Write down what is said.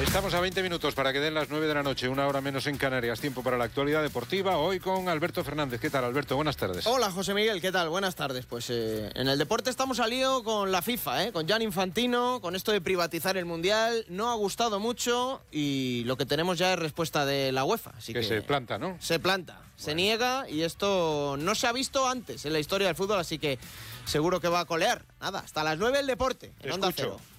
Estamos a 20 minutos para que den las 9 de la noche, una hora menos en Canarias. Tiempo para la actualidad deportiva, hoy con Alberto Fernández. ¿Qué tal, Alberto? Buenas tardes. Hola, José Miguel, ¿qué tal? Buenas tardes. Pues en el deporte estamos al lío con la FIFA, con Gianni Infantino, con esto de privatizar el Mundial. No ha gustado mucho y lo que tenemos ya es respuesta de la UEFA. Así que se planta, ¿no? Se planta, bueno. Se niega y esto no se ha visto antes en la historia del fútbol, así que seguro que va a colear. Nada, hasta las 9 el deporte, en Onda Cero.